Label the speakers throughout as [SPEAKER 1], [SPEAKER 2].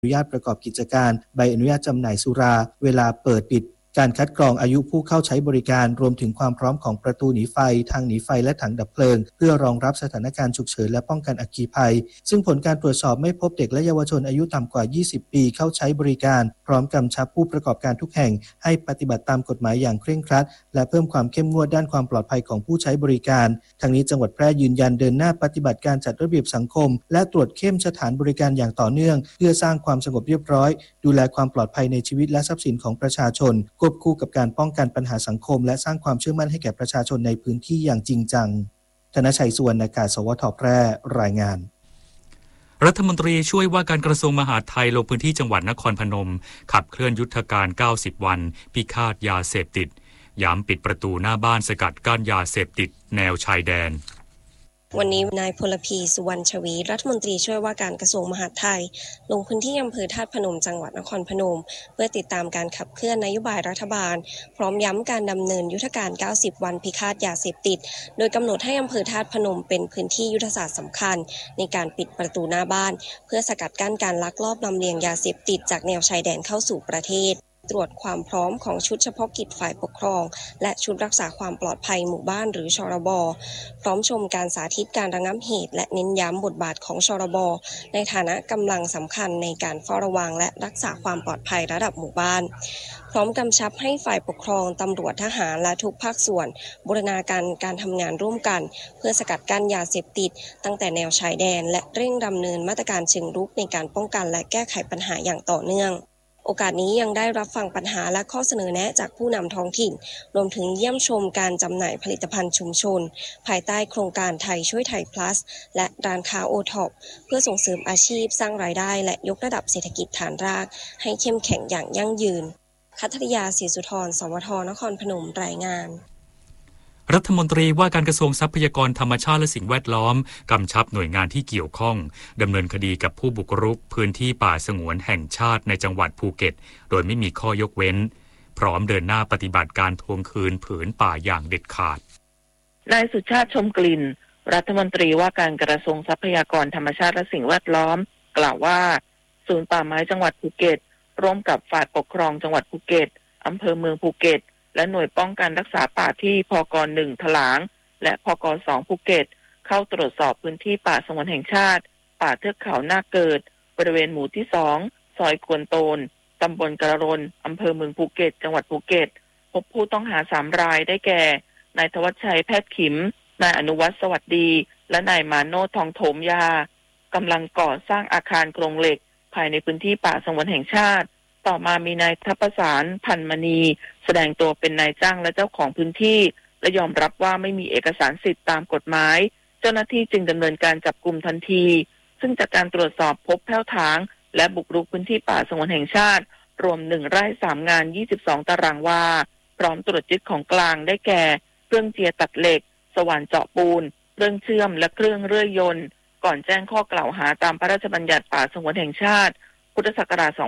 [SPEAKER 1] นุญาตประกอบกิจการใบอนุญาตจำหน่ายสุราเวลาเปิดปิดการคัดกรองอายุผู้เข้าใช้บริการรวมถึงความพร้อมของประตูหนีไฟทางหนีไฟและถังดับเพลิงเพื่อรองรับสถานการณ์ฉุกเฉินและป้องกันอัคคีภัยซึ่งผลการตรวจสอบไม่พบเด็กและเยาวชนอายุต่ำกว่า20ปีเข้าใช้บริการพร้อมกำชับผู้ประกอบการทุกแห่งให้ปฏิบัติตามกฎหมายอย่างเคร่งครัดและเพิ่มความเข้มงวดด้านความปลอดภัยของผู้ใช้บริการทางนี้จังหวัดแพร่ยืนยันเดินหน้าปฏิบัติการจัดระเบียบสังคมและตรวจเข้มสถานบริการอย่างต่อเนื่องเพื่อสร้างความสงบเรียบร้อยดูแลความปลอดภัยในชีวิตและทรัพย์สินของประชาชนควบคู่กับการป้องกันปัญหาสังคมและสร้างความเชื่อมั่นให้แก่ประชาชนในพื้นที่อย่างจริงจังธนชัย สุวรรณากาศ สวท.แพร่รายงาน
[SPEAKER 2] รัฐมนตรีช่วยว่าการกระทรวงมหาดไทยลงพื้นที่จังหวัดนครพนมขับเคลื่อนยุทธการ90วันพิฆาตยาเสพติดย้ำปิดประตูหน้าบ้านสกัดกั้นยาเสพติดแนวชายแดน
[SPEAKER 3] วันนี้นายพลพีสุวรรณชวีรัฐมนตรีช่วยว่าการกระทรวงมหาดไทยลงพื้นที่อำเภอธาตุพนมจังหวัดนครพนมเพื่อติดตามการขับเคลื่อนนโยบายรัฐบาลพร้อมย้ำการดำเนินยุทธการ90วันพิฆาตยาเสพติดโดยกำหนดให้อำเภอธาตุพนมเป็นพื้นที่ยุทธศาสตร์สำคัญในการปิดประตูหน้าบ้านเพื่อสกัดกั้นการลักลอบลำเลียงยาเสพติดจากแนวชายแดนเข้าสู่ประเทศตรวจความพร้อมของชุดเฉพาะกิจฝ่ายปกครองและชุดรักษาความปลอดภัยหมู่บ้านหรือชรบ.พร้อมชมการสาธิตการระงับเหตุและเน้นย้ำบทบาทของชรบ.ในฐานะกำลังสำคัญในการเฝ้าระวังและรักษาความปลอดภัยระดับหมู่บ้านพร้อมกำชับให้ฝ่ายปกครองตำรวจทหารและทุกภาคส่วนบูรณาการทำงานร่วมกันเพื่อสกัดกั้นยาเสพติดตั้งแต่แนวชายแดนและเร่งดำเนินมาตรการเชิงรุกในการป้องกันและแก้ไขปัญหาอย่างต่อเนื่องโอกาสนี้ยังได้รับฟังปัญหาและข้อเสนอแนะจากผู้นำท้องถิ่นรวมถึงเยี่ยมชมการจำหน่ายผลิตภัณฑ์ชุมชนภายใต้โครงการไทยช่วยไทย plus และร้านค้าโอท็อปเพื่อส่งเสริมอาชีพสร้างรายได้และยกระดับเศรษฐกิจฐานรากให้เข้มแข็งอย่างยั่งยืนคัทริยา ศรีสุธร สวท นครพนมรายงาน
[SPEAKER 2] รัฐมนตรีว่าการกระทรวงทรัพยากรธรรมชาติและสิ่งแวดล้อมกำชับหน่วยงานที่เกี่ยวข้องดำเนินคดีกับผู้บุกรุกพื้นที่ป่าสงวนแห่งชาติในจังหวัดภูเก็ตโดยไม่มีข้อยกเว้นพร้อมเดินหน้าปฏิบัติการทวงคืนผืนป่าอย่างเด็ดขาด
[SPEAKER 4] นายสุชาติชมกลิ่นรัฐมนตรีว่าการกระทรวงทรัพยากรธรรมชาติและสิ่งแวดล้อมกล่าวว่าศูนย์ป่าไม้จังหวัดภูเก็ตร่วมกับฝ่ายปกครองจังหวัดภูเก็ตอำเภอเมืองภูเก็ตและหน่วยป้องกันรักษาป่าที่พก.1 ถลางและพก.2 ภูเก็ตเข้าตรวจสอบพื้นที่ป่าสงวนแห่งชาติป่าเทือกเขาหน้าเกิดบริเวณหมู่ที่2ซอยควนโตนตำบลกระรนอำเภอเมืองภูเก็ตจังหวัดภูเก็ตพบผู้ต้องหา3รายได้แก่นายธวัชชัยแพทย์ขิมนายอนุวัฒน์สวัสดีและนายมาโนทองโถมยากำลังก่อสร้างอาคารโครงเหล็กภายในพื้นที่ป่าสงวนแห่งชาติต่อมามีนายทัพประสานพันมณีแสดงตัวเป็นนายจ้างและเจ้าของพื้นที่และยอมรับว่าไม่มีเอกสารสิทธิ์ตามกฎหมายเจ้าหน้าที่จึงดำเนินการจับกุมทันทีซึ่งจากการตรวจสอบพบแผ้วถางและบุกรุกพื้นที่ป่าสงวนแห่งชาติรวม1ไร่3งาน22ตารางวาพร้อมตรวจยึดของกลางได้แก่เครื่องเจียตัดเหล็กสว่านเจาะปูนเครื่องเชื่อมและเครื่องเรื่อยยนต์ก่อนแจ้งข้อกล่าวหาตามพระราชบัญญัติป่าสงวนแห่งชาติพุทธศักราช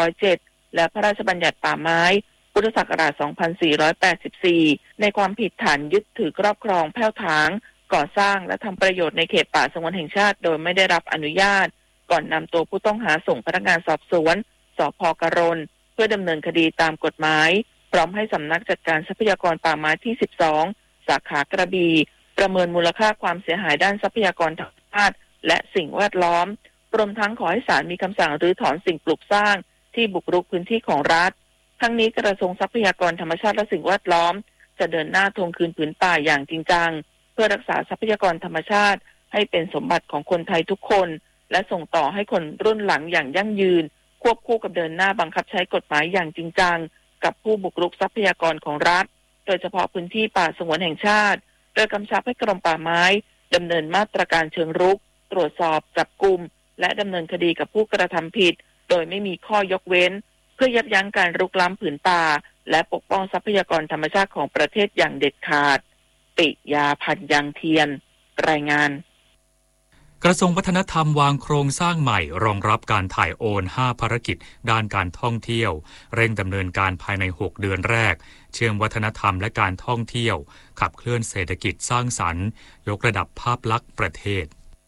[SPEAKER 4] 2507 และพระราชบัญญัติป่าไม้พุทธศักราช 2484 ในความผิดฐานยึดถือครอบครองแผ้วถางก่อสร้างและทำประโยชน์ในเขตป่าสงวนแห่งชาติโดยไม่ได้รับอนุญาตก่อนนำตัวผู้ต้องหาส่งพนักงานสอบสวนสภ.กรณเพื่อดำเนินคดีตามกฎหมายพร้อมให้สำนักจัดการทรัพยากรป่าไม้ที่ 12 สาขากระบี่ประเมินมูลค่าความเสียหายด้านทรัพยากรธรรมชาติและสิ่งแวดล้อมรวมทั้งขอให้ศาลมีคำสั่งรื้อถอนสิ่งปลูกสร้างที่บุกรุกพื้นที่ของรัฐทั้งนี้กระทรวงทรัพยากรธรรมชาติและสิ่งแวดล้อมจะเดินหน้าทวงคืนผืนป่าอย่างจริงจังเพื่อรักษาทรัพยากรธรรมชาติให้เป็นสมบัติของคนไทยทุกคนและส่งต่อให้คนรุ่นหลังอย่างยั่งยืนควบคู่กับเดินหน้าบังคับใช้กฎหมายอย่างจริงจังกับผู้บุกรุกทรัพยากรของรัฐโดยเฉพาะพื้นที่ป่าสงวนแห่งชาติโดยกำชับให้กรมป่าไม้ดำเนินมาตรการเชิงรุกตรวจสอบจับกุมและดำเนินคดีกับผู้กระทำผิดโดยไม่มีข้อยกเว้นเพื่อยับยั้งการรุกล้ำผืนป่าและปกป้องทรัพยากรธรรมชาติของประเทศอย่างเด็ดขาดปิยาพันธ์ยังเทียนรายงาน
[SPEAKER 2] กระทรวงวัฒนธรรมวางโครงสร้างใหม่รองรับการถ่ายโอน5ภารกิจด้านการท่องเที่ยวเร่งดำเนินการภายใน6เดือนแรกเชื่อมวัฒนธรรมและการท่องเที่ยวขับเคลื่อนเศรษฐกิจสร้างสรรค์ยกระดับภาพลักษณ์ประเทศ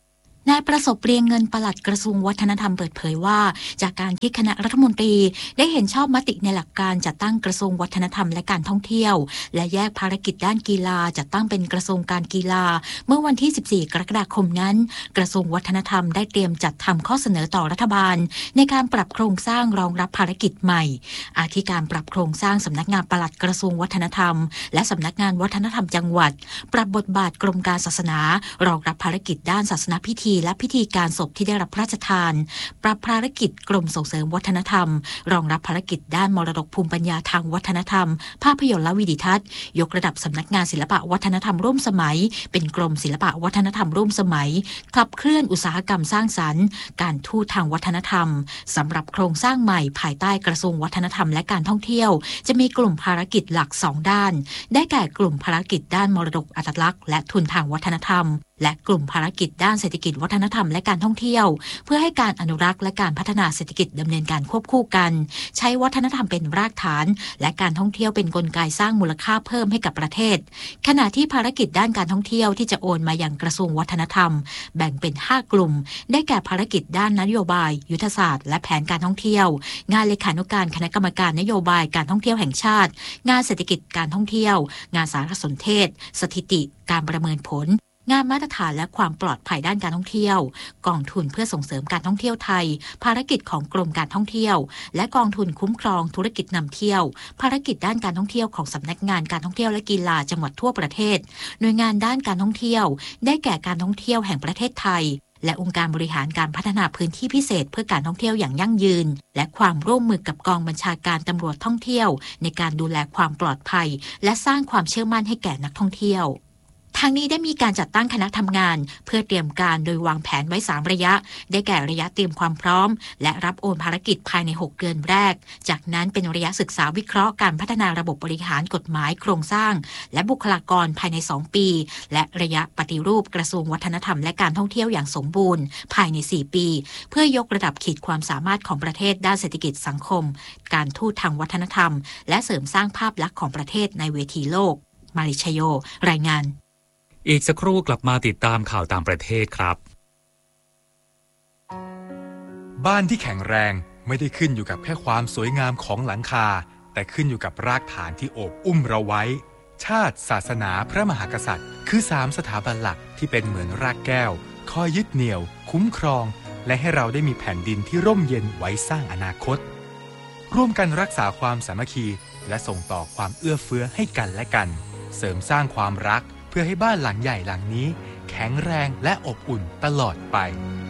[SPEAKER 5] นายประสบเรียงเงินปลัดกระทรวงวัฒนธรรมเปิดเผยว่าจากการที่คณะรัฐมนตรีได้เห็นชอบมติในหลักการจัดตั้งกระทรวงวัฒนธรรมและการท่องเที่ยวและแยกภารกิจด้านกีฬาจัดตั้งเป็นกระทรวงการกีฬาเมื่อวันที่14กรกฎาคมนั้นกระทรวงวัฒนธรรมได้เตรียมจัดทำข้อเสนอต่อรัฐบาลในการปรับโครงสร้างรองรับภารกิจใหม่อาทิการปรับโครงสร้างสำนักงานปลัดกระทรวงวัฒนธรรมและสำนักงานวัฒนธรรมจังหวัดปรับบทบาทกรมการศาสนารองรับภารกิจด้านศาสนพิธีและพิธีการศพที่ได้รับพระราชทานปรับภารกิจกรมส่งเสริมวัฒนธรรมรองรับภารกิจด้านมรดกภูมิปัญญาทางวัฒนธรรมภาพยนตร์และวิดีทัศน์ยกระดับสำนักงานศิลปะวัฒนธรรมร่วมสมัยเป็นกรมศิลปะวัฒนธรรมร่วมสมัยขับเคลื่อนอุตสาหกรรมสร้างสรรค์การทูตทางวัฒนธรรมสำหรับโครงสร้างใหม่ภายใต้กระทรวงวัฒนธรรมและการท่องเที่ยวจะมีกลุ่มภารกิจหลัก2ด้านได้แก่กลุ่มภารกิจด้านมรดกอัตลักษณ์และทุนทางวัฒนธรรมและกลุ่มภารกิจด้านเศรษฐกิจวัฒนธรรมและการท่องเที่ยวเพื่อให้การอนุรักษ์และการพัฒนาเศรษฐกิจดำเนินการควบคู่กันใช้วัฒนธรรมเป็นรากฐานและการท่องเที่ยวเป็นกลไกสร้างมูลค่าเพิ่มให้กับประเทศขณะที่ภารกิจด้านการท่องเที่ยวที่จะโอนมายังกระทรวงวัฒนธรรมแบ่งเป็น5กลุ่มได้แก่ภารกิจด้านนโยบายยุทธศาสตร์และแผนการท่องเที่ยวงานเลขานุการคณะกรรมการนโยบายการท่องเที่ยวแห่งชาติงานเศรษฐกิจการท่องเที่ยวงานสารสนเทศสถิติการประเมินผลงานมาตรฐานและความปลอดภัยด้านการท่องเที่ยวกองทุนเพื่อส่งเสริมการท่องเที่ยวไทยภารกิจของกรมการท่องเที่ยวและกองทุนคุ้มครองธุรกิจนำเที่ยวภารกิจด้านการท่องเที่ยวของสำนักงานการท่องเที่ยวและกีฬาจังหวัดทั่วประเทศหน่วยงานด้านการท่องเที่ยวได้แก่การท่องเที่ยวแห่งประเทศไทยและองค์การบริหารการพัฒนาพื้นที่พิเศษเพื่อการท่องเที่ยวอย่างยั่งยืนและความร่วมมือกับกองบัญชาการตำรวจท่องเที่ยวในการดูแลความปลอดภัยและสร้างความเชื่อมั่นให้แก่นักท่องเที่ยวทางนี้ได้มีการจัดตั้งคณะทำงานเพื่อเตรียมการโดยวางแผนไว้3ระยะได้แก่ระยะเตรียมความพร้อมและรับโอนภารกิจภายใน6เดือนแรกจากนั้นเป็นระยะศึกษาวิเคราะห์การพัฒนาระบบบบริหารกฎหมายโครงสร้างและบุคลากรภายใน2ปีและระยะปฏิรูปกระทรวงวัฒนธรรมและการท่องเที่ยวอย่างสมบูรณ์ภายใน4ปีเพื่อยกระดับขีดความสามารถของประเทศด้านเศรษฐกิจสังคมการทูตทางวัฒนธรรมและเสริมสร้างภาพลักษณ์ของประเทศในเวทีโลกมาริชโยรายงาน
[SPEAKER 2] อีกสักครู่กลับมาติดตามข่าวต่างประเทศครับ
[SPEAKER 6] บ้านที่แข็งแรงไม่ได้ขึ้นอยู่กับแค่ความสวยงามของหลังคาแต่ขึ้นอยู่กับรากฐานที่โอบอุ้มเราไว้ชาติศาสนาพระมหากษัตริย์คือ3สถาบันหลักที่เป็นเหมือนรากแก้วคอยยึดเหนี่ยวคุ้มครองและให้เราได้มีแผ่นดินที่ร่มเย็นไว้สร้างอนาคตร่วมกันรักษาความสามัคคีและส่งต่อความเอื้อเฟื้อให้กันและกันเสริมสร้างความรักเพื่อให้บ้านหลังใหญ่หลังนี้แข็งแรงและอบอุ่นตลอดไป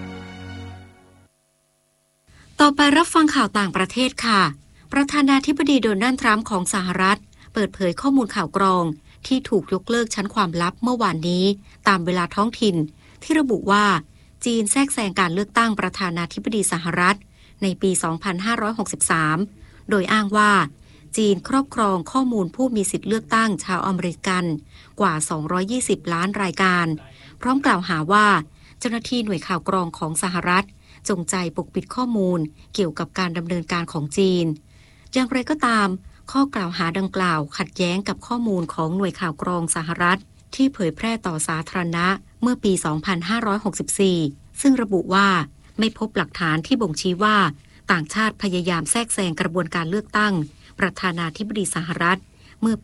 [SPEAKER 7] ต่อไปรับฟังข่าวต่างประเทศค่ะประธานาธิบดีโดนัลด์ทรัมป์ของสหรัฐเปิดเผยข้อมูลข่าวกรองที่ถูกยกเลิกชั้นความลับเมื่อวานนี้ตามเวลาท้องถิ่นที่ระบุว่าจีนแทรกแซงการเลือกตั้งประธานาธิบดีสหรัฐในปี 2563 โดยอ้างว่าจีนครอบครองข้อมูลผู้มีสิทธิเลือกตั้งชาวอเมริกันกว่า220ล้านรายการพร้อมกล่าวหาว่าเจ้าหน้าที่หน่วยข่าวกรองของสหรัฐจงใจปกปิดข้อมูลเกี่ยวกับการดำเนินการของจีนอย่างไรก็ตามข้อกล่าวหาดังกล่าวขัดแย้งกับข้อมูลของหน่วยข่าวกรองสหรัฐที่เผยแพร่ต่อสาธารณะเมื่อปี 2564 ซึ่งระบุว่าไม่พบหลักฐานที่บ่งชี้ว่าต่างชาติพยายามแทรกแซงกระบวนการเลือกตั้งประธานาธิบดีสหรัฐเมื่อปี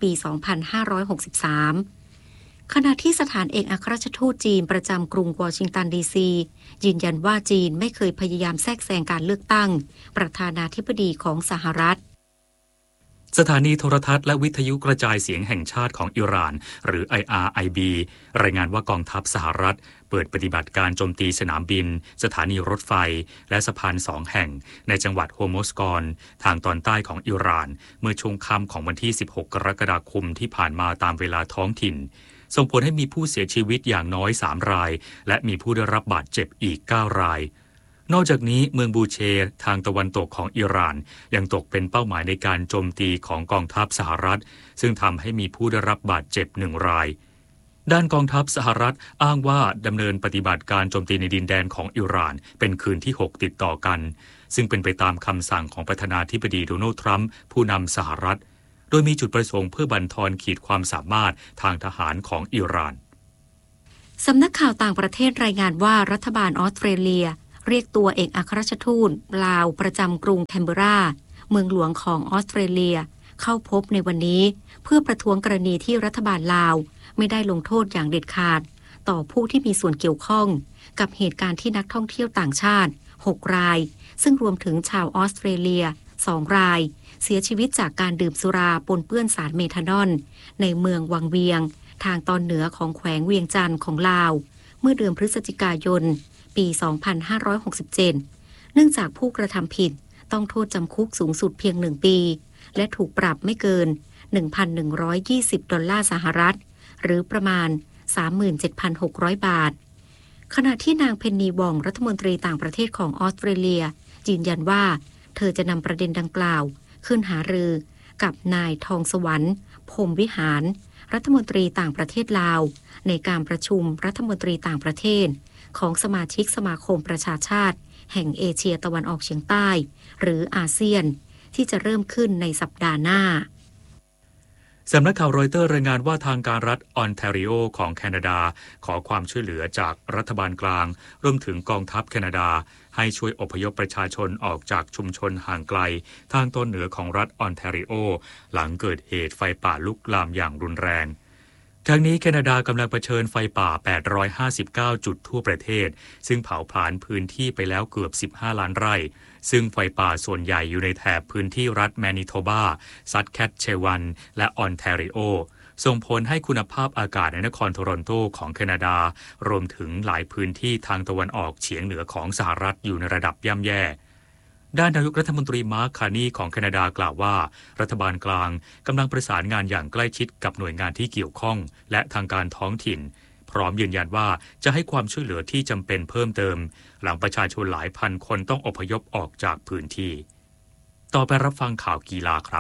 [SPEAKER 7] 2563 ขณะที่สถานเอกอัครราชทูตจีนประจำกรุงวอชิงตันดีซียืนยันว่าจีนไม่เคยพยายามแทรกแซงการเลือกตั้งประธานาธิบดีของสหรัฐ
[SPEAKER 2] สถานีโทรทัศน์และวิทยุกระจายเสียงแห่งชาติของอิหร่านหรือ IRIB รายงานว่ากองทัพสหรัฐเปิดปฏิบัติการโจมตีสนามบินสถานีรถไฟและสะพาน2แห่งในจังหวัดโฮโมสกอนทางตอนใต้ของอิหร่านเมื่อช่วงค่ำของวันที่16กรกฎาคมที่ผ่านมาตามเวลาท้องถิ่นส่งผลให้มีผู้เสียชีวิตอย่างน้อย3รายและมีผู้ได้รับบาดเจ็บอีก9รายนอกจากนี้เมืองบูเชร์ทางตะวันตกของอิหร่านยังตกเป็นเป้าหมายในการโจมตีของกองทัพสหรัฐซึ่งทำให้มีผู้ได้รับบาดเจ็บ1รายด้านกองทัพสหรัฐอ้างว่าดำเนินปฏิบัติการโจมตีในดินแดนของอิหร่านเป็นคืนที่6ติดต่อกันซึ่งเป็นไปตามคำสั่งของประธานาธิบดีโดนัลด์ทรัมป์ผู้นำสหรัฐโดยมีจุดประสงค์เพื่อบั่นทอนขีดความสามารถทางทหารของอิหร่าน
[SPEAKER 7] สำนักข่าวต่างประเทศรายงานว่ารัฐบาลออสเตรเลียเรียกตัวเอกอัครราชทูตลาวประจำกรุงแคนเบราเมืองหลวงของออสเตรเลียเข้าพบในวันนี้เพื่อประท้วงกรณีที่รัฐบาลลาวไม่ได้ลงโทษอย่างเด็ดขาดต่อผู้ที่มีส่วนเกี่ยวข้องกับเหตุการณ์ที่นักท่องเที่ยวต่างชาติ6รายซึ่งรวมถึงชาวออสเตรเลีย2รายเสียชีวิตจากการดื่มสุราปนเปื้อนสารเมทานอลในเมืองวังเวียงทางตอนเหนือของแขวงเวียงจันทร์ของลาวเมื่อเดือนพฤศจิกายนปี 2567 เนื่องจากผู้กระทำผิดต้องโทษจำคุกสูงสุดเพียง1 ปีและถูกปรับไม่เกิน 1,120 ดอลลาร์สหรัฐหรือประมาณ 37,600 บาทขณะที่นางเพนนีวองรัฐมนตรีต่างประเทศของออสเตรเลียยืนยันว่าเธอจะนำประเด็นดังกล่าวขึ้นหารือกับนายทองสวรรค์พรหมวิหารรัฐมนตรีต่างประเทศลาวในการประชุมรัฐมนตรีต่างประเทศของสมาชิกสมาคมประชาชาติแห่งเอเชียตะวันออกเฉียงใต้หรืออาเซียนที่จะเริ่มขึ้นในสัปดาห์หน้า
[SPEAKER 2] สำนักข่าวรอยเตอร์รายงานว่าทางการรัฐออนแทรีโอของแคนาดาขอความช่วยเหลือจากรัฐบาลกลางรวมถึงกองทัพแคนาดาให้ช่วยอพยพประชาชนออกจากชุมชนห่างไกลทางตอนเหนือของรัฐออนแทรีโอหลังเกิดเหตุไฟป่าลุกลามอย่างรุนแรงทั้งนี้แคนาดากำลังเผชิญไฟป่า859จุดทั่วประเทศซึ่งเผาผลาญพื้นที่ไปแล้วเกือบ15ล้านไร่ซึ่งไฟป่าส่วนใหญ่อยู่ในแถบพื้นที่รัฐแมนิโทบาซัตแคทเชวันและออนแทรีโอส่งผลให้คุณภาพอากาศในนครโทรอนโตของแคนาดารวมถึงหลายพื้นที่ทางตะวันออกเฉียงเหนือของสหรัฐอยู่ในระดับย่ำแย่ด้านนายกรัฐมนตรีมาร์ค คาร์นีของแคนาดากล่าวว่ารัฐบาลกลางกำลังประสานงานอย่างใกล้ชิดกับหน่วยงานที่เกี่ยวข้องและทางการท้องถิ่นพร้อมยืนยันว่าจะให้ความช่วยเหลือที่จำเป็นเพิ่มเติมหลังประชาชนหลายพันคนต้องอพยพออกจากพื้นที่ต่อไปรับฟังข่าวกีฬาครับ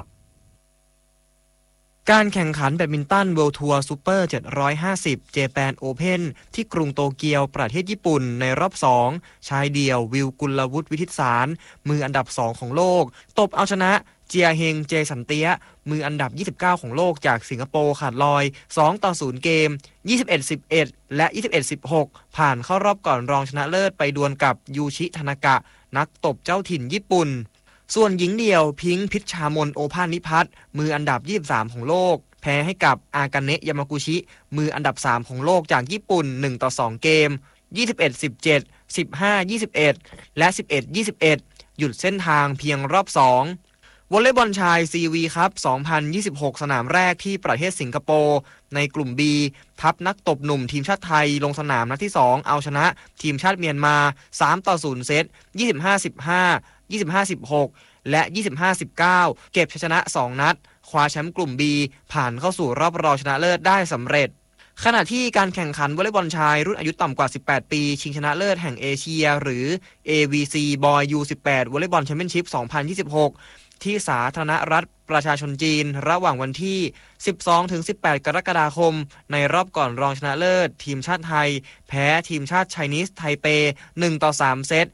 [SPEAKER 8] การแข่งขันแบดมินตันเวิลด์ทัวร์ซูเปอร์750 เจแปนโอเพ่นที่กรุงโตเกียวประเทศญี่ปุ่นในรอบ2ชายเดี่ยววิลกุลวุฒิวิทิตสารมืออันดับ2ของโลกตบเอาชนะเจียเฮงเจสันเตียมืออันดับ29ของโลกจากสิงคโปร์ขาดลอย2-0เกม 21-11 และ 21-16 ผ่านเข้ารอบก่อนรองชนะเลิศไปดวลกับยูชิทานากะนักตบเจ้าถิ่นญี่ปุ่นส่วนหญิงเดี่ยวพิงค์พิชชามนโอภาสนิพัฒน์มืออันดับ23ของโลกแพ้ให้กับอากาเนะยามากุชิมืออันดับ3ของโลกจากญี่ปุ่น1-2เกม 21-17 15-21 และ 11-21 หยุดเส้นทางเพียงรอบ2วอลเลย์บอลชายซีวีครับ2026สนามแรกที่ประเทศสิงคโปร์ในกลุ่ม B ทัพนักตบหนุ่มทีมชาติไทยลงสนามนัดที่2เอาชนะทีมชาติเมียนมา 3-0 เซต 25-15 25-16 และ 25-19 เก็บชัยชนะ2นัดคว้าแชมป์กลุ่ม B ผ่านเข้าสู่รอบรองชนะเลิศได้สำเร็จขณะที่การแข่งขันวอลเลย์บอลชายรุ่นอายุต่ำกว่า18ปีชิงชนะเลิศแห่งเอเชียหรือ AVC Boy U18 วอลเลย์บอลแชมเปี้ยนชิพ 2026ที่สาธารณรัฐประชาชนจีนระหว่างวันที่ 12-18 กรกฎาคมในรอบก่อนรองชนะเลิศทีมชาติไทยแพ้ทีมชาติไชนีสไทเป 1-3 เซต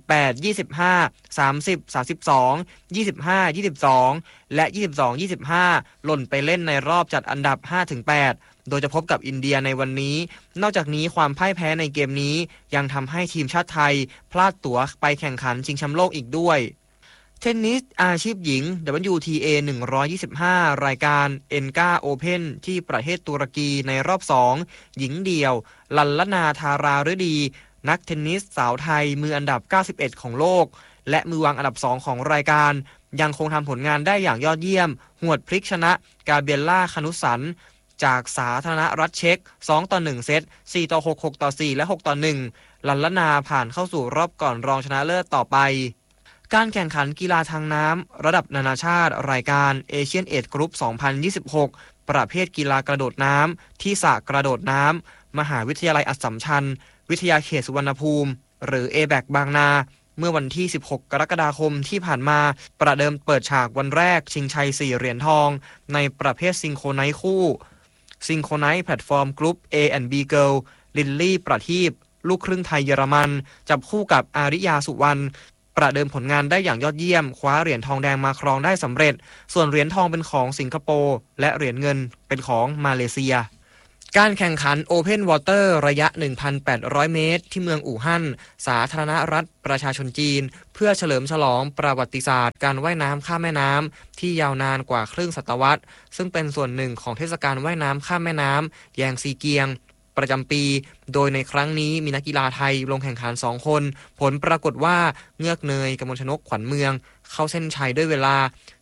[SPEAKER 8] 18-25 30-32 25-22 และ 22-25 หล่นไปเล่นในรอบจัดอันดับ 5-8 โดยจะพบกับอินเดียในวันนี้นอกจากนี้ความพ่ายแพ้ในเกมนี้ยังทำให้ทีมชาติไทยพลาดตั๋วไปแข่งขันชิงแชมป์โลกอีกด้วยเทนนิสอาชีพหญิง WTA 125 รายการ ENGA Open ที่ประเทศตุรกีในรอบ2หญิงเดี่ยวลัลลนาธาราฤดีนักเทนนิสสาวไทยมืออันดับ91ของโลกและมือวางอันดับ2ของรายการยังคงทำผลงานได้อย่างยอดเยี่ยมหวดพลิกชนะกาเบลล่าคานุสันจากสาธารณรัฐเช็ก 2-1 เซต 4-6 6-4 และ 6-1 ลัลลนาผ่านเข้าสู่รอบก่อนรองชนะเลิศต่อไปการแข่งขันกีฬาทางน้ำระดับนานาชาติรายการเอเชียนเอจกรุ๊ป 2026 ประเภทกีฬากระโดดน้ำที่สระกระโดดน้ำมหาวิทยาลัยอัสสัมชัญวิทยาเขตสุวรรณภูมิหรือ ABAC บางนาเมื่อวันที่ 16 กรกฎาคมที่ผ่านมาประเดิมเปิดฉากวันแรกชิงชัย 4 เหรียญทองในประเภทซิงโครไนซ์คู่ซิงโครไนซ์แพลตฟอร์มกรุ๊ป A&B Girl ลินลี่ประทีปลูกครึ่งไทยเยอรมันจับคู่กับอาริยาสุวรรณประเดิมผลงานได้อย่างยอดเยี่ยมคว้าเหรียญทองแดงมาครองได้สำเร็จส่วนเหรียญทองเป็นของสิงคโปร์และเหรียญเงินเป็นของมาเลเซียการแข่งขัน Open Water ระยะ 1,800 เมตรที่เมืองอู่ฮั่นสาธารณรัฐประชาชนจีนเพื่อเฉลิมฉลองประวัติศาสตร์การว่ายน้ำข้ามแม่น้ำที่ยาวนานกว่าครึ่งศตวรรษซึ่งเป็นส่วนหนึ่งของเทศกาลว่ายน้ำข้ามแม่น้ำแยงซีเกียงประจำปีโดยในครั้งนี้มีนักกีฬาไทยลงแข่งขัน2คนผลปรากฏว่าเงือกเนยกมลชนกขวัญเมืองเข้าเส้นชัยด้วยเวลา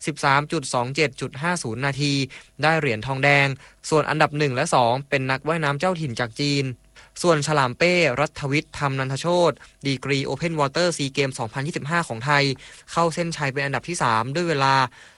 [SPEAKER 8] 13.27.50 นาทีได้เหรียญทองแดงส่วนอันดับ1และ2เป็นนักว่ายน้ำเจ้าถิ่นจากจีนส่วนฉลามเป้รัฐวิทย์ธรรมนันทโชติดีกรี Open Water SEA Games 2025 ของไทยเข้าเส้นชัยเป็นอันดับที่3ด้วยเวลา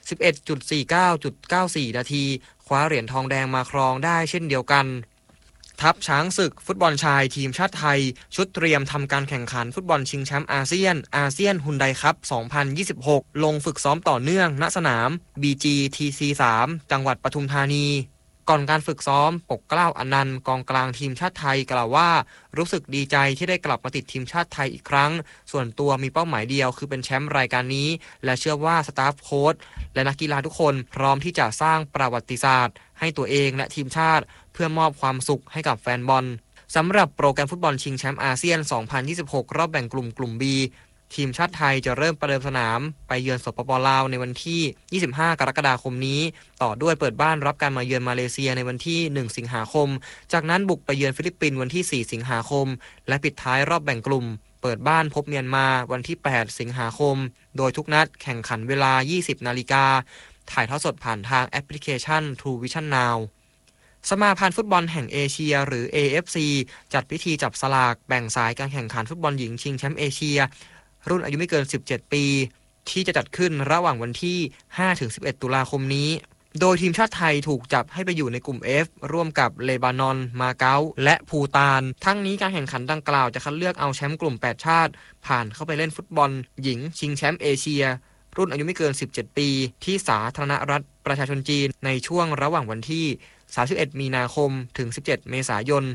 [SPEAKER 8] 11.49.94 นาทีคว้าเหรียญทองแดงมาครองได้เช่นเดียวกันทัพช้างศึกฟุตบอลชายทีมชาติไทยชุดเตรียมทำการแข่งขันฟุตบอลชิงแชมป์อาเซียนฮุนไดคัพ 2026 ลงฝึกซ้อมต่อเนื่องณสนาม BGTC3 จังหวัดปทุมธานีก่อนการฝึกซ้อมปกเกล้าอนันต์กองกลางทีมชาติไทยกล่าวว่ารู้สึกดีใจที่ได้กลับมาติดทีมชาติไทยอีกครั้งส่วนตัวมีเป้าหมายเดียวคือเป็นแชมป์รายการนี้และเชื่อว่าสตาฟโค้ชและนักกีฬาทุกคนพร้อมที่จะสร้างประวัติศาสตร์ให้ตัวเองและทีมชาติเพื่อมอบความสุขให้กับแฟนบอลสำหรับโปรแกรมฟุตบอลชิงแชมป์อาเซียน 2026 รอบแบ่งกลุ่ม B ทีมชาติไทยจะเริ่มประเดิมสนามไปเยือนสปป.ลาวในวันที่ 25 กรกฎาคมนี้ต่อด้วยเปิดบ้านรับการมาเยือนมาเลเซียในวันที่ 1 สิงหาคมจากนั้นบุกไปเยือนฟิลิปปินส์วันที่ 4 สิงหาคมและปิดท้ายรอบแบ่งกลุ่มเปิดบ้านพบเมียนมาวันที่ 8 สิงหาคมโดยทุกนัดแข่งขันเวลา 20 นาฬิกาถ่ายทอดสดผ่านทางแอปพลิเคชัน True Vision Nowสมาพันธ์ฟุตบอลแห่งเอเชียหรือ AFC จัดพิธีจับสลากแบ่งสายการแข่งขันฟุตบอลหญิงชิงแชมป์เอเชียรุ่นอายุไม่เกิน17ปีที่จะจัดขึ้นระหว่างวันที่ 5-11 ตุลาคมนี้โดยทีมชาติไทยถูกจับให้ไปอยู่ในกลุ่ม F ร่วมกับเลบานอนมาเก๊าและภูฏานทั้งนี้การแข่งขันดังกล่าวจะคัดเลือกเอาแชมป์กลุ่ม8ชาติผ่านเข้าไปเล่นฟุตบอลหญิงชิงแชมป์เอเชียรุ่นอายุไม่เกิน17ปีที่สาธารณรัฐประชาชนจีนในช่วงระหว่างวันที่31 มีนาคมถึง 17 เมษายน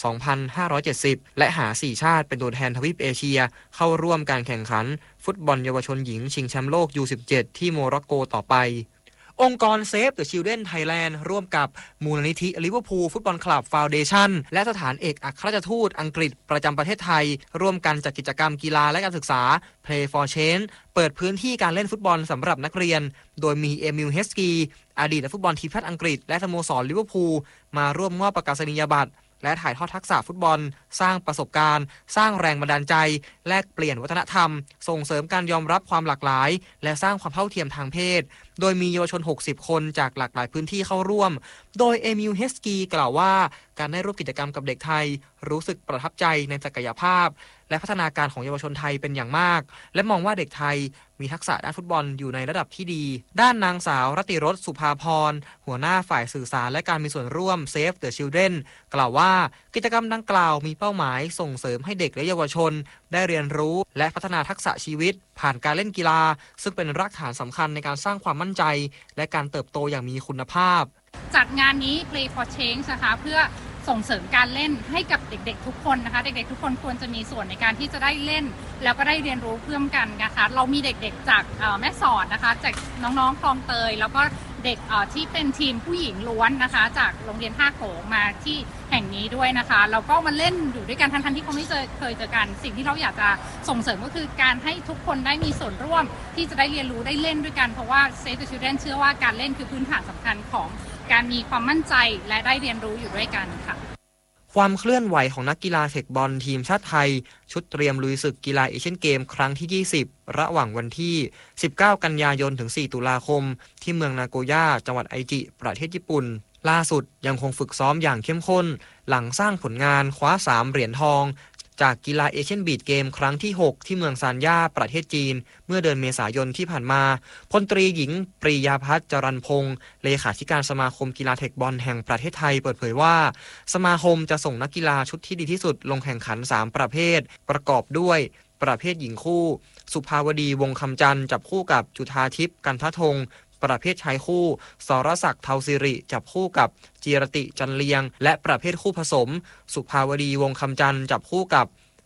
[SPEAKER 8] 2570 และหา 4 ชาติเป็นตัวแทนทวีปเอเชียเข้าร่วมการแข่งขันฟุตบอลเยาวชนหญิงชิงแชมป์โลก U17 ที่โมร็อกโกต่อไปองค์กร Save the Children Thailand ร่วมกับมูลนิธิลิเวอร์พูลฟุตบอลคลับฟาวเดชั่นและสถานเอกอัครราชทูตอังกฤษประจำประเทศไทยร่วมกันจัดกิจกรรมกีฬาและการศึกษา Play for Change เปิดพื้นที่การเล่นฟุตบอลสำหรับนักเรียนโดยมีเอมิล เฮสกีอดีตนักฟุตบอลทีมชาติอังกฤษและสโมสรลิเวอร์พูลมาร่วมมอบประกาศนียบัตรและถ่ายทอดทักษะฟุตบอลสร้างประสบการณ์สร้างแรงบันดาลใจแลกเปลี่ยนวัฒนธรรมส่งเสริมการยอมรับความหลากหลายและสร้างความเท่าเทียมทางเพศโดยมีเยาวชน60คนจากหลากหลายพื้นที่เข้าร่วมโดยเอมิล เฮสกีกล่าวว่าการได้ร่วมกิจกรรมกับเด็กไทยรู้สึกประทับใจในศักยภาพและพัฒนาการของเยาวชนไทยเป็นอย่างมากและมองว่าเด็กไทยมีทักษะด้านฟุตบอลอยู่ในระดับที่ดีด้านนางสาวรติรสสุภาพรหัวหน้าฝ่ายสื่อสารและการมีส่วนร่วม Save the Children กล่าวว่ากิจกรรมดังกล่าวมีเป้าหมายส่งเสริมให้เด็กและเยาวชนได้เรียนรู้และพัฒนาทักษะชีวิตผ่านการเล่นกีฬาซึ่งเป็นรากฐานสำคัญในการสร้างความมั่นใจและการเติบโตอย่างมีคุณภาพ
[SPEAKER 9] จัดงานนี้ Play for Change นะคะเพื่อส่งเสริมการเล่นให้กับเด็กๆทุกคนนะคะเด็กๆทุกคนควรจะมีส่วนในการที่จะได้เล่นแล้วก็ได้เรียนรู้เพิ่มกันนะคะเรามีเด็กๆจากแม่สอดนะคะจากน้องๆคลองเตยแล้วก็เด็กที่เป็นทีมผู้หญิงล้วนนะคะจากโรงเรียนท่าโขงมาที่แห่งนี้ด้วยนะคะแล้วก็มาเล่นอยู่ด้วยกันทั้งที่เขาไม่เคยเจอกันสิ่งที่เราอยากจะส่งเสริมก็คือการให้ทุกคนได้มีส่วนร่วมที่จะได้เรียนรู้ได้เล่นด้วยกันเพราะว่า Save the Children เชื่อว่าการเล่นคือพื้นฐานสำคัญของการมีความมั่นใจและได้เรียนรู้อยู่ด้วยกันค่ะ
[SPEAKER 8] ความเคลื่อนไหวของนักกีฬาเทคบอลทีมชาติไทยชุดเตรียมลุยศึกกีฬาเอเชียนเกมครั้งที่ 20ระหว่างวันที่19 กันยายนถึง 4 ตุลาคมที่เมืองนาโกย่าจังหวัดไอจิประเทศญี่ปุ่นล่าสุดยังคงฝึกซ้อมอย่างเข้มข้นหลังสร้างผลงานคว้า3เหรียญทองจากกีฬาเอเชียนบีชเกมครั้งที่ 6 ที่เมืองซานย่าประเทศจีนเมื่อเดือนเมษายนที่ผ่านมาพลตรีหญิงปรียาภัทรจรัญพงศ์เลขาธิการสมาคมกีฬาเทคบอลแห่งประเทศไทยเปิดเผยว่าสมาคมจะส่งนักกีฬาชุดที่ดีที่สุดลงแข่งขัน3ประเภทประกอบด้วยประเภทหญิงคู่สุภาวดีวงคำจันทร์จับคู่กับจุฑาทิพย์กันทธงประเภทชายคู่สรศักดิ์เทาสิริจับคู่กับจีรติจันเลียงและประเภทคู่ผสมสุภาวดีวงคำจันทร์จับคู่กับ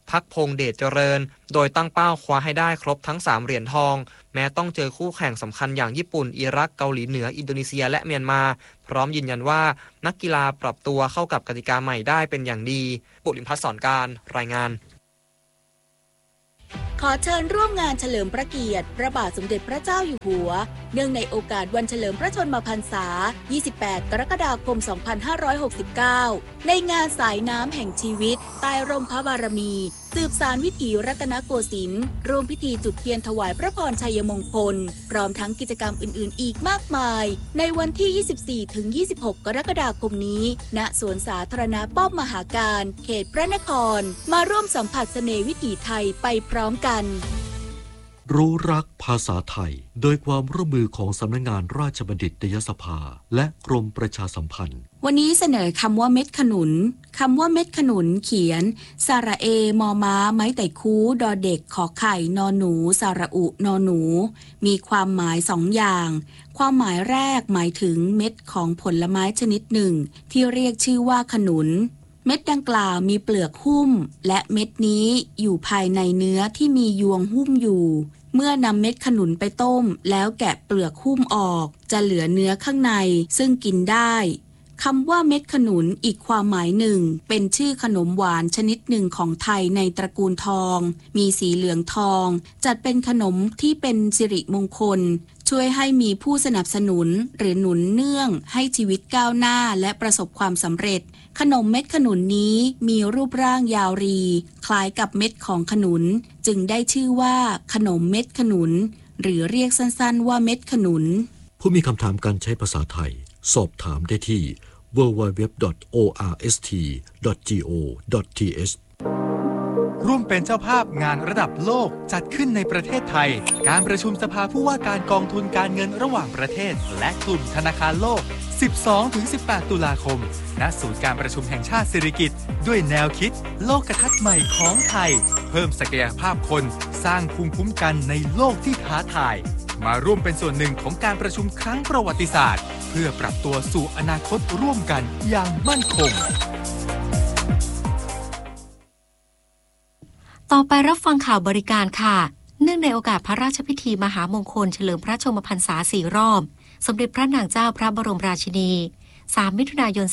[SPEAKER 8] ภักพงษ์เดชเจริญโดยตั้งเป้าคว้าให้ได้ครบทั้ง3เหรียญทองแม้ต้องเจอคู่แข่งสำคัญอย่างญี่ปุ่นอิรักเกาหลีเหนืออินโดนีเซียและเมียนมาพร้อมยืนยันว่านักกีฬาปรับตัวเข้ากับกติกาใหม่ได้เป็นอย่างดีปุริมพัฒน์สอนการรายงาน
[SPEAKER 10] ขอเชิญร่วมงานเฉลิมพระเกียรติพระบาทสมเด็จพระเจ้าอยู่หัวเนื่องในโอกาสวันเฉลิมพระชนมพรรษา 28 กรกฎาคม 2569 ในงานสายน้ำแห่งชีวิตใต้ร่มพระบารมีสืบสานวิถีรัตนโกสินทร์ร่วมพิธีจุดเทียนถวายพระพรชัยมงคลพร้อมทั้งกิจกรรมอื่นๆอีกมากมายในวันที่ 24-26 กรกฎาคมนี้ณสวนสาธารณะป้อมมหาการเขตพระนครมาร่วมสัมผัสเสน่ห์วิถีไทยไปพร้อมกัน
[SPEAKER 11] รู้รักภาษาไทยโดยความร่วมมือของสำนักงานราชบัณฑิตยสภาและกรมประชาสัมพันธ์
[SPEAKER 10] วันนี้เสนอคำว่าเม็ดขนุนคำว่าเม็ดขนุนเขียนสระเอมอม้าไม้ไต่คูดอเด็กขอไข่นอหนูสระอุนอหนูมีความหมาย2อย่างความหมายแรกหมายถึงเม็ดของผลไม้ชนิดหนึ่งที่เรียกชื่อว่าขนุนเม็ดดังกล่าวมีเปลือกหุ้มและเม็ดนี้อยู่ภายในเนื้อที่มียวงหุ้มอยู่เมื่อนำเม็ดขนุนไปต้มแล้วแกะเปลือกหุ้มออกจะเหลือเนื้อข้างในซึ่งกินได้คำว่าเม็ดขนุนอีกความหมายหนึ่งเป็นชื่อขนมหวานชนิดหนึ่งของไทยในตระกูลทองมีสีเหลืองทองจัดเป็นขนมที่เป็นสิริมงคลช่วยให้มีผู้สนับสนุนหรือหนุนเนื่องให้ชีวิตก้าวหน้าและประสบความสำเร็จขนมเม็ดขนุนนี้มีรูปร่างยาวรีคล้ายกับเม็ดของขนุนจึงได้ชื่อว่าขนมเม็ดขนุนหรือเรียกสั้นๆว่าเม็ดขนุน
[SPEAKER 11] ผู้มีคำถามการใช้ภาษาไทยสอบถามได้ที่ www.orst.go.th
[SPEAKER 6] ร่วมเป็นเจ้าภาพงานระดับโลกจัดขึ้นในประเทศไทยการประชุมสภาผู้ว่าการกองทุนการเงินระหว่างประเทศและกลุ่มธนาคารโลก 12-18 ตุลาคมณศูนย์การประชุมแห่งชาติสิริกิติ์ด้วยแนวคิดโลกทัศน์ใหม่ของไทยเพิ่มศักยภาพคนสร้างภูมิคุ้มกันในโลกที่ท้าทายมาร่วมเป็นส่วนหนึ่งของการประชุมครั้งประวัติศาสตร์เพื่อปรับตัวสู่อนาคตร่วมกันอย่างมั่นคง
[SPEAKER 7] ต่อไปรับฟังข่าวบริการค่ะเนื่องในโอกาสพระราชพิธีมหามงคลเฉลิมพระชนมพรรษา4 รอบสมเด็จพระนางเจ้าพระบรมราชินี3 มิถุนายน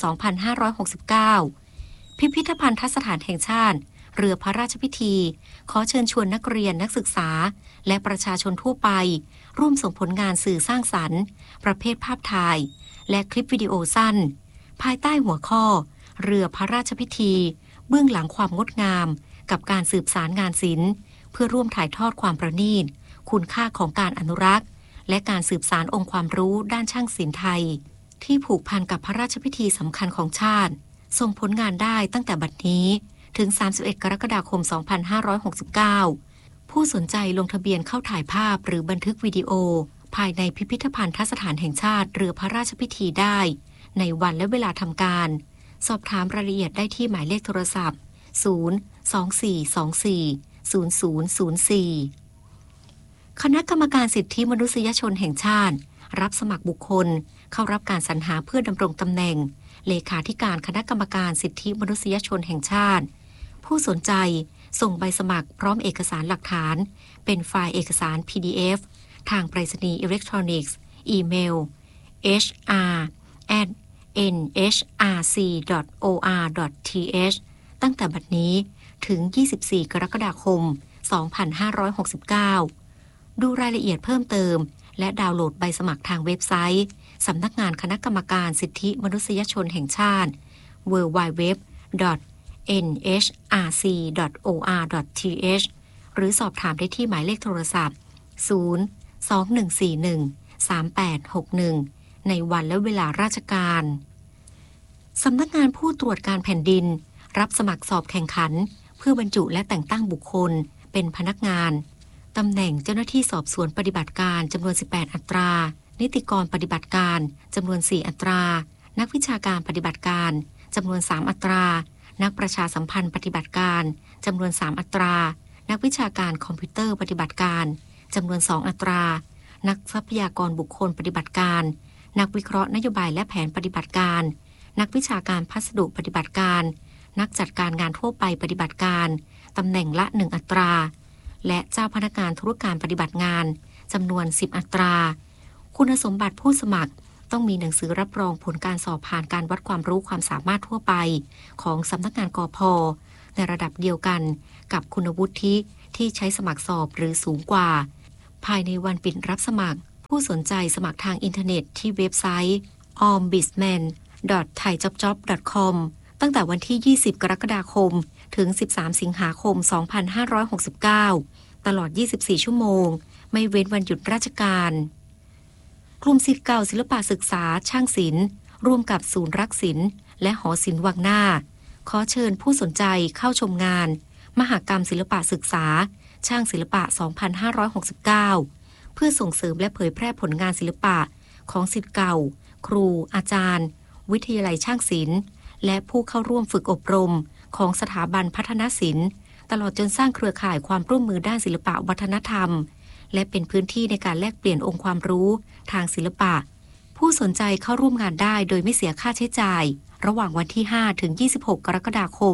[SPEAKER 7] 2569พิพิธภัณฑสถานแห่งชาติเรือพระราชพิธีขอเชิญชวนนักเรียนนักศึกษาและประชาชนทั่วไปร่วมส่งผลงานสื่อสร้างสรรค์ประเภทภาพถ่ายและคลิปวิดีโอสั้นภายใต้หัวข้อเรือพระราชพิธีเบื้องหลังความงดงามกับการสืบสารงานศิลป์เพื่อร่วมถ่ายทอดความประณีตคุณค่าของการอนุรักษ์และการสืบสานองค์ความรู้ด้านช่างศิลป์ไทยที่ผูกพันกับพระราชพิธีสำคัญของชาติส่งผลงานได้ตั้งแต่บัดนี้ถึง31 กรกฎาคม 2569ผู้สนใจลงทะเบียนเข้าถ่ายภาพหรือบันทึกวิดีโอภายในพิพิธภัณฑสถานแห่งชาติเรือพระราชพิธีได้ในวันและเวลาทำการสอบถามรายละเอียดได้ที่หมายเลขโทรศัพท์024240004คณะกรรมการสิทธิมนุษยชนแห่งชาติรับสมัครบุคคลเข้ารับการสรรหาเพื่อดำรงตำแหน่งเลขาธิการคณะกรรมการสิทธิมนุษยชนแห่งชาติผู้สนใจส่งใบสมัครพร้อมเอกสารหลักฐานเป็นไฟล์เอกสาร PDF ทางไปรษณีย์อิเล็กทรอนิกส์อีเมล hr@nhrc.or.th ตั้งแต่บัดนี้ถึง24 กรกฎาคม 2569ดูรายละเอียดเพิ่มเติมและดาวน์โหลดใบสมัครทางเว็บไซต์สำนักงานคณะกรรมการสิทธิมนุษยชนแห่งชาติ www.nhrc.or.th หรือสอบถามได้ที่หมายเลขโทรศัพท์ 021413861 ในวันและเวลาราชการสำนักงานผู้ตรวจการแผ่นดินรับสมัครสอบแข่งขันเพื่อบรรจุและแต่งตั้งบุคคลเป็นพนักงานตำแหน่งเจ้าหน้าที่สอบสวนปฏิบัติการจำนวน18อัตรานิติกรปฏิบัติการจำนวน4อัตรานักวิชาการปฏิบัติการจำนวน3อัตรานักประชาสัมพันธ์ปฏิบัติการจำนวน3อัตรานักวิชาการคอมพิวเตอร์ปฏิบัติการจำนวน2อัตรานักทรัพยากรบุคคลปฏิบัติการนักวิเคราะห์นโยบายและแผนปฏิบัติการนักวิชาการพัสดุปฏิบัติการนักจัดการงานทั่วไปปฏิบัติการตำแหน่งละ1อัตราและเจ้าพนักงานธุรการปฏิบัติงานจำนวน10อัตราคุณสมบัติผู้สมัครต้องมีหนังสือรับรองผลการสอบผ่านการวัดความรู้ความสามารถทั่วไปของสำนักงานกพ.ในระดับเดียวกันกับคุณวุฒิที่ใช้สมัครสอบหรือสูงกว่าภายในวันปิดรับสมัครผู้สนใจสมัครทางอินเทอร์เน็ตที่เว็บไซต์ ombudsman.thaijobjob.com ตั้งแต่วันที่20กรกฎาคมถึง13สิงหาคม2569ตลอด24ชั่วโมงไม่เว้นวันหยุดราชการกลุ่มศิษย์เก่าศิลปะศึกษาช่างศิลป์ร่วมกับศูนย์รักศิลป์และหอศิลป์วังหน้าขอเชิญผู้สนใจเข้าชมงานมหกรรมศิลปะศึกษาช่างศิลปะ2569เพื่อส่งเสริมและเผยแพร่ผลงานศิลปะของศิษย์เก่าครูอาจารย์วิทยาลัยช่างศิลป์และผู้เข้าร่วมฝึกอบรมของสถาบันพัฒนศิลป์ตลอดจนสร้างเครือข่ายความร่วมมือด้านศิลปะวัฒนธรรมและเป็นพื้นที่ในการแลกเปลี่ยนองค์ความรู้ทางศิลปะผู้สนใจเข้าร่วมงานได้โดยไม่เสียค่าใช้จ่ายระหว่างวันที่5ถึง26กรกฎาคม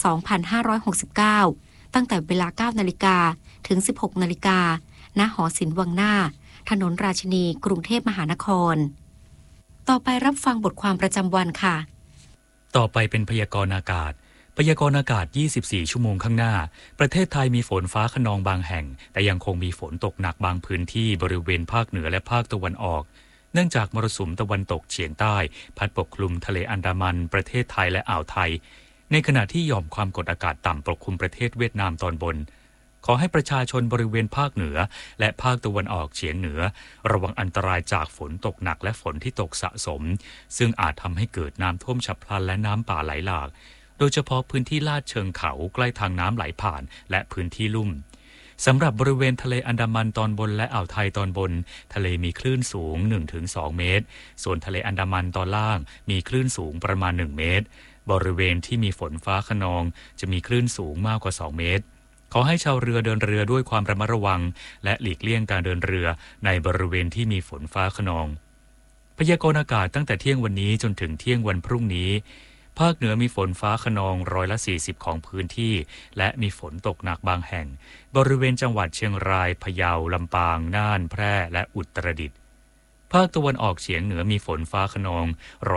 [SPEAKER 7] 2569ตั้งแต่เวลา 9:00 นถึง 16:00 นณหอศิลป์วังหน้าถนนราชินีกรุงเทพมหานครต่อไปรับฟังบทความประจำวันค่ะ
[SPEAKER 2] ต่อไปเป็นพยากรณ์อากาศพยากรณ์อากาศ24ชั่วโมงข้างหน้าประเทศไทยมีฝนฟ้าคะนองบางแห่งแต่ยังคงมีฝนตกหนักบางพื้นที่บริเวณภาคเหนือและภาคตะวันออกเนื่องจากมรสุมตะวันตกเฉียงใต้พัดปกคลุมทะเลอันดามันประเทศไทยและอ่าวไทยในขณะที่หย่อมความกดอากาศต่ำปกคลุมประเทศเวียดนามตอนบนขอให้ประชาชนบริเวณภาคเหนือและภาคตะวันออกเฉียงเหนือระวังอันตรายจากฝนตกหนักและฝนที่ตกสะสมซึ่งอาจทำให้เกิดน้ำท่วมฉับพลันและน้ำป่าไหลหลากโดยเฉพาะพื้นที่ลาดเชิงเขาใกล้ทางน้ำไหลผ่านและพื้นที่ลุ่มสำหรับบริเวณทะเลอันดามันตอนบนและอ่าวไทยตอนบนทะเลมีคลื่นสูง 1-2 เมตรส่วนทะเลอันดามันตอนล่างมีคลื่นสูงประมาณ1เมตรบริเวณที่มีฝนฟ้าคะนองจะมีคลื่นสูงมากกว่า2เมตรขอให้ชาวเรือเดินเรือด้วยความระมัดระวังและหลีกเลี่ยงการเดินเรือในบริเวณที่มีฝนฟ้าคะนองพยากรณ์อากาศตั้งแต่เที่ยงวันนี้จนถึงเที่ยงวันพรุ่งนี้ภาคเหนือมีฝนฟ้าคะนอง40%ของพื้นที่และมีฝนตกหนักบางแห่งบริเวณจังหวัดเชียงรายพะเยาลำปางน่านแพร่และอุตรดิตถ์ภาคตะวันออกเฉียงเหนือมีฝนฟ้าคะนอง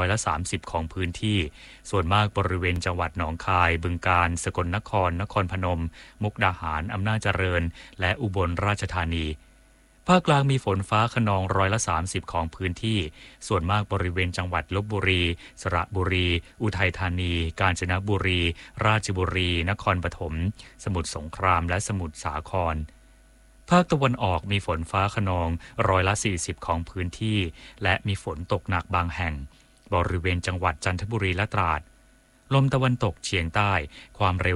[SPEAKER 2] 30%ของพื้นที่ส่วนมากบริเวณจังหวัดหนองคายบึงกาฬสกลนครนครพนมมุกดาหารอำนาจเจริญและอุบลราชธานีภาคกลางมีฝนฟ้าคะนอง30%ของพื้นที่ส่วนมากบริเวณจังหวัดลพบุรีสระบุรีอุทัยธานีกาญจนบุรีราชบุรีนครปฐมสมุทรสงครามและสมุทรสาครภาคตะวันออกมีฝนฟ้าคะนอง40%ของพื้นที่และมีฝนตกหนักบางแห่งบริเวณจังหวัดจันทบุรีและตราดลมตะวันตกเฉียงใต้ความเร็ว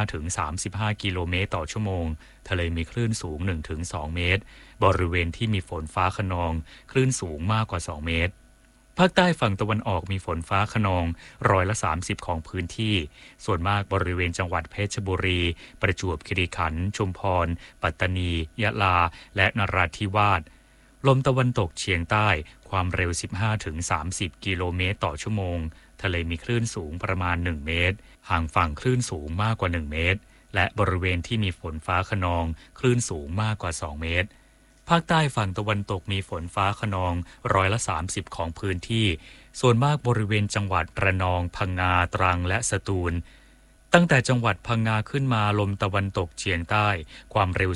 [SPEAKER 2] 15-35 กิโลเมตรต่อชั่วโมงทะเลมีคลื่นสูง 1-2 เมตรบริเวณที่มีฝนฟ้าคะนองคลื่นสูงมากกว่า2เมตรภาคใต้ฝั่งตะวันออกมีฝนฟ้าคะนอง30%ของพื้นที่ส่วนมากบริเวณจังหวัดเพชรบุรีประจวบคีรีขันธ์ชุมพรปัตตานียะลาและนราธิวาสลมตะวันตกเฉียงใต้ความเร็ว 15-30 กิโลเมตรต่อชั่วโมงทะเลมีคลื่นสูงประมาณ1เมตรห่างฝั่งคลื่นสูงมากกว่า1เมตรและบริเวณที่มีฝนฟ้าคะนองคลื่นสูงมากกว่า2เมตรภาคใต้ฝั่งตะวันตกมีฝนฟ้าคะนอง30%ของพื้นที่ส่วนมากบริเวณจังหวัดระนองพังงาตรังและสตูลตั้งแต่จังหวัดพังงาขึ้นมาลมตะวันตกเฉียงใต้ความเร็ว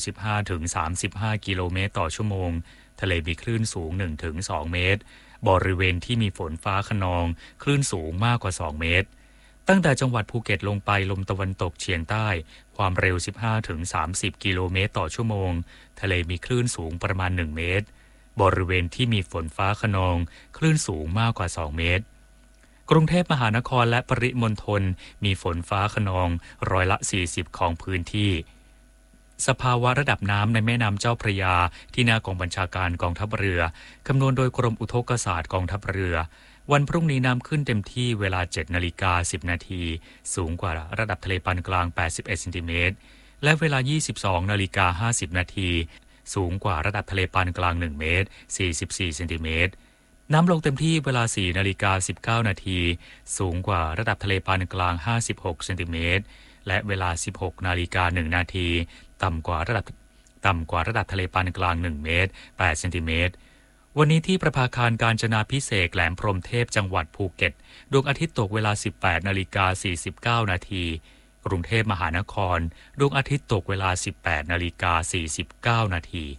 [SPEAKER 2] 15-35 กิโลเมตรต่อชั่วโมงทะเลมีคลื่นสูง 1-2 เมตรบริเวณที่มีฝนฟ้าคะนองคลื่นสูงมากกว่า2เมตรตั้งแต่จังหวัดภูเก็ตลงไปลมตะวันตกเฉียงใต้ความเร็ว 15-30 กิโลเมตรต่อชั่วโมงทะเลมีคลื่นสูงประมาณ1เมตรบริเวณที่มีฝนฟ้าคะนองคลื่นสูงมากกว่า2เมตรกรุงเทพมหานครและปริมณฑลมีฝนฟ้าคะนอง40%ของพื้นที่สภาวะระดับน้ำในแม่น้ำเจ้าพระยาที่หน้ากองบัญชาการกองทัพเรือคำนวณโดยกรมอุทกศาสตร์กองทัพเรือวันพรุ่งนี้น้ำขึ้นเต็มที่เวลา 7:10 นาทีสูงกว่าระดับทะเลปานกลาง81เซนติเมตรและเวลา 22:50 นาทีสูงกว่าระดับทะเลปานกลาง1เมตร44เซนติเมตรน้ำลงเต็มที่เวลา 4:19 นาทีสูงกว่าระดับทะเลปานกลาง56เซนติเมตรและเวลา 16:01 นาทีต่ำกว่าระดับทะเลปานกลาง1 เมตร 8 เซนติเมตรวันนี้ที่ประภาคารกาญจนาภิเษกแหลมพรหมเทพจังหวัดภูเก็ตดวงอาทิตย์ตกเวลา 18:49 นาทีกรุงเทพมหานครดวงอาทิตย์ตกเวลา 18:49 นาที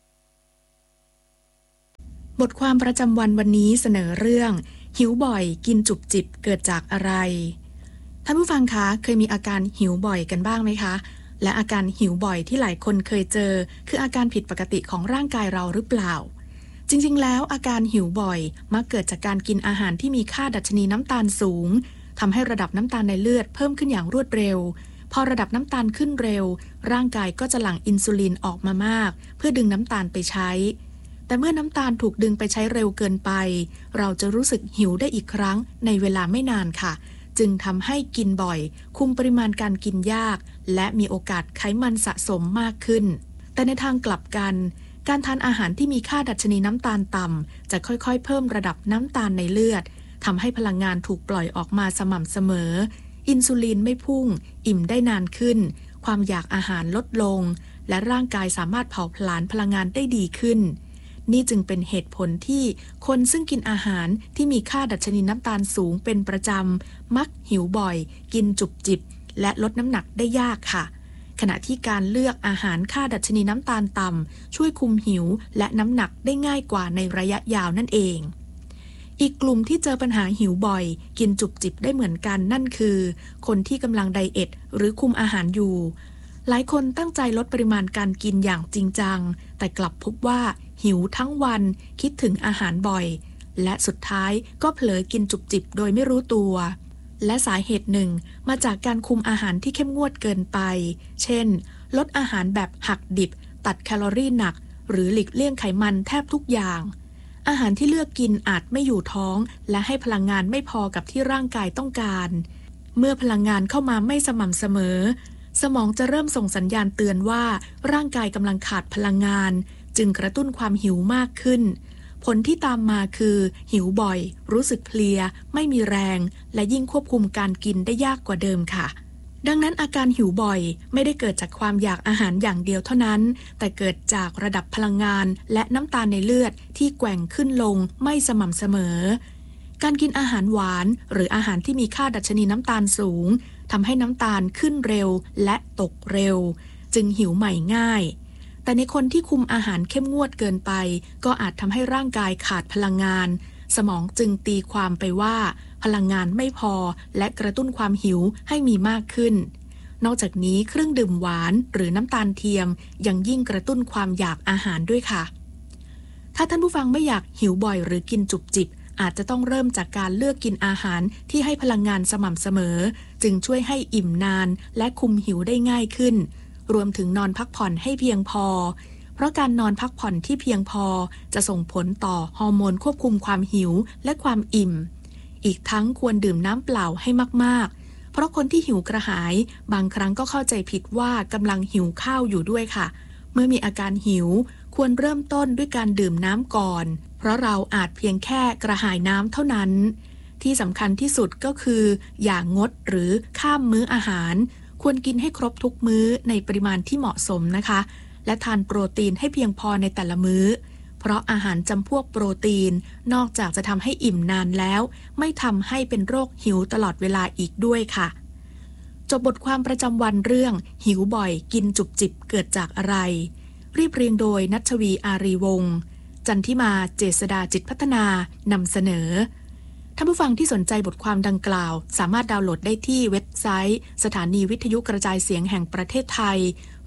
[SPEAKER 12] บทความประจำวันวันนี้เสนอเรื่องหิวบ่อยกินจุบจิบเกิดจากอะไรท่านผู้ฟังคะเคยมีอาการหิวบ่อยกันบ้างไหมคะและอาการหิวบ่อยที่หลายคนเคยเจอคืออาการผิดปกติของร่างกายเราหรือเปล่าจริงๆแล้วอาการหิวบ่อยมักเกิดจากการกินอาหารที่มีค่าดัชนีน้ำตาลสูงทำให้ระดับน้ำตาลในเลือดเพิ่มขึ้นอย่างรวดเร็วพอระดับน้ำตาลขึ้นเร็วร่างกายก็จะหลั่งอินซูลินออกมามากเพื่อดึงน้ำตาลไปใช้แต่เมื่อน้ำตาลถูกดึงไปใช้เร็วเกินไปเราจะรู้สึกหิวได้อีกครั้งในเวลาไม่นานค่ะจึงทำให้กินบ่อยคุมปริมาณการกินยากและมีโอกาสไขมันสะสมมากขึ้นแต่ในทางกลับกันการทานอาหารที่มีค่าดัชนีน้ำตาลต่ำจะค่อยๆเพิ่มระดับน้ำตาลในเลือดทำให้พลังงานถูกปล่อยออกมาสม่ำเสมออินซูลินไม่พุ่งอิ่มได้นานขึ้นความอยากอาหารลดลงและร่างกายสามารถเผาผลาญพลังงานได้ดีขึ้นนี่จึงเป็นเหตุผลที่คนซึ่งกินอาหารที่มีค่าดัชนีน้ำตาลสูงเป็นประจำมักหิวบ่อยกินจุบจิบและลดน้ำหนักได้ยากค่ะขณะที่การเลือกอาหารค่าดัชนีน้ำตาลต่ำช่วยคุมหิวและน้ำหนักได้ง่ายกว่าในระยะยาวนั่นเองอีกกลุ่มที่เจอปัญหาหิวบ่อยกินจุบจิบได้เหมือนกันนั่นคือคนที่กำลังไดเอทหรือคุมอาหารอยู่หลายคนตั้งใจลดปริมาณการกินอย่างจริงจังแต่กลับพบว่าหิวทั้งวันคิดถึงอาหารบ่อยและสุดท้ายก็เผลอกินจุบจิบโดยไม่รู้ตัวและสาเหตุหนึ่งมาจากการคุมอาหารที่เข้มงวดเกินไปเช่นลดอาหารแบบหักดิบตัดแคลอรี่หนักหรือหลีกเลี่ยงไขมันแทบทุกอย่างอาหารที่เลือกกินอาจไม่อยู่ท้องและให้พลังงานไม่พอกับที่ร่างกายต้องการเมื่อพลังงานเข้ามาไม่สม่ำเสมอสมองจะเริ่มส่งสัญญาณเตือนว่าร่างกายกำลังขาดพลังงานจึงกระตุ้นความหิวมากขึ้นผลที่ตามมาคือหิวบ่อยรู้สึกเพลียไม่มีแรงและยิ่งควบคุมการกินได้ยากกว่าเดิมค่ะดังนั้นอาการหิวบ่อยไม่ได้เกิดจากความอยากอาหารอย่างเดียวเท่านั้นแต่เกิดจากระดับพลังงานและน้ำตาลในเลือดที่แกว่งขึ้นลงไม่สม่ำเสมอการกินอาหารหวานหรืออาหารที่มีค่าดัชนีน้ำตาลสูงทำให้น้ำตาลขึ้นเร็วและตกเร็วจึงหิวใหม่ง่ายแต่ในคนที่คุมอาหารเข้มงวดเกินไปก็อาจทำให้ร่างกายขาดพลังงานสมองจึงตีความไปว่าพลังงานไม่พอและกระตุ้นความหิวให้มีมากขึ้นนอกจากนี้เครื่องดื่มหวานหรือน้ำตาลเทียมยังยิ่งกระตุ้นความอยากอาหารด้วยค่ะถ้าท่านผู้ฟังไม่อยากหิวบ่อยหรือกินจุบจิบอาจจะต้องเริ่มจากการเลือกกินอาหารที่ให้พลังงานสม่ำเสมอจึงช่วยให้อิ่มนานและคุมหิวได้ง่ายขึ้นรวมถึงนอนพักผ่อนให้เพียงพอเพราะการนอนพักผ่อนที่เพียงพอจะส่งผลต่อฮอร์โมนควบคุมความหิวและความอิ่มอีกทั้งควรดื่มน้ำเปล่าให้มากๆเพราะคนที่หิวกระหายบางครั้งก็เข้าใจผิดว่ากำลังหิวข้าวอยู่ด้วยค่ะเมื่อมีอาการหิวควรเริ่มต้นด้วยการดื่มน้ำก่อนเพราะเราอาจเพียงแค่กระหายน้ำเท่านั้นที่สำคัญที่สุดก็คืออย่างงดหรือข้ามมื้ออาหารควรกินให้ครบทุกมื้อในปริมาณที่เหมาะสมนะคะและทานโปรตีนให้เพียงพอในแต่ละมื้อเพราะอาหารจำพวกโปรตีนนอกจากจะทำให้อิ่มนานแล้วไม่ทำให้เป็นโรคหิวตลอดเวลาอีกด้วยค่ะจบบทความประจำวันเรื่องหิวบ่อยกินจุบจิบเกิดจากอะไรเรียบเรียงโดยณัชวีอารีวงศ์จันทิมาเจษฎาจิตพัฒนานำเสนอท่านผู้ฟังที่สนใจบทความดังกล่าวสามารถดาวน์โหลดได้ที่เว็บไซต์สถานีวิทยุกระจายเสียงแห่งประเทศไทย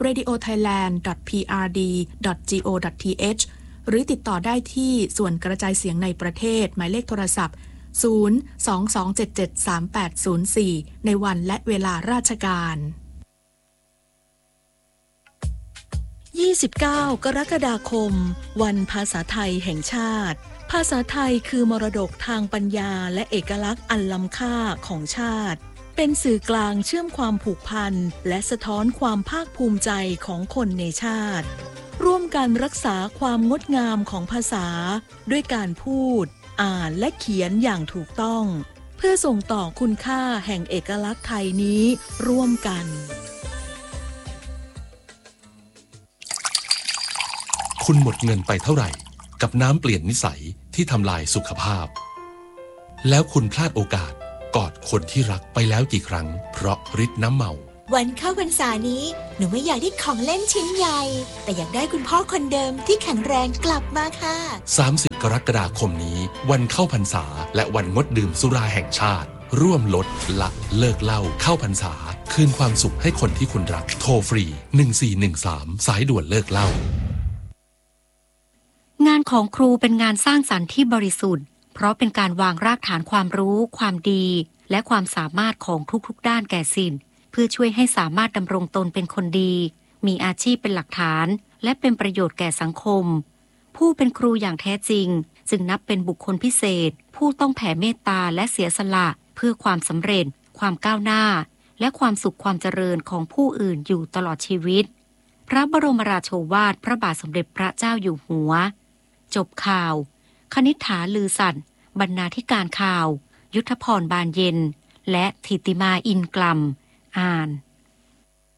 [SPEAKER 12] radiothailand.prd.go.th หรือติดต่อได้ที่ส่วนกระจายเสียงในประเทศหมายเลขโทรศัพท์ 022773804 ในวันและเวลาราชการ
[SPEAKER 13] 29 กรกฎาคมวันภาษาไทยแห่งชาติภาษาไทยคือมรดกทางปัญญาและเอกลักษณ์อันล้ำค่าของชาติเป็นสื่อกลางเชื่อมความผูกพันและสะท้อนความภาคภูมิใจของคนในชาติร่วมกันรักษาความงดงามของภาษาด้วยการพูดอ่านและเขียนอย่างถูกต้องเพื่อส่งต่อคุณค่าแห่งเอกลักษณ์ไทยนี้ร่วมกัน
[SPEAKER 14] คุณหมดเงินไปเท่าไหร่กับน้ำเปลี่ยนนิสัยที่ทำลายสุขภาพแล้วคุณพลาดโอกาสกอดคนที่รักไปแล้วกี่ครั้งเพราะฤทธิ์น้ำเมา
[SPEAKER 15] วันเข้าพรรษานี้หนูไม่อยากได้ของเล่นชิ้นใหญ่แต่อยากได้คุณพ่อคนเดิมที่แข็งแรงกลับมาค่ะ
[SPEAKER 14] 30 กรกฎาคมนี้วันเข้าพรรษาและวันงดดื่มสุราแห่งชาติร่วมลดละเลิกเหล้าเข้าพรรษาคืนความสุขให้คนที่คุณรักโทรฟรี1413สายด่วนเลิกเหล้
[SPEAKER 7] างานของครูเป็นงานสร้างสรรค์ที่บริสุทธิ์เพราะเป็นการวางรากฐานความรู้ความดีและความสามารถของทุกๆด้านแก่ศิษย์เพื่อช่วยให้สามารถดำรงตนเป็นคนดีมีอาชีพเป็นหลักฐานและเป็นประโยชน์แก่สังคมผู้เป็นครูอย่างแท้จริงจึงนับเป็นบุคคลพิเศษผู้ต้องแผ่เมตตาและเสียสละเพื่อความสำเร็จความก้าวหน้าและความสุขความเจริญของผู้อื่นอยู่ตลอดชีวิตพระบรมราโชวาทพระบาทสมเด็จพระเจ้าอยู่หัวจบข่าวคณิษฐาลือสัตย์บรรณาธิการข่าวยุทธพรบานเย็นและธิติมาอินกลัมอ่าน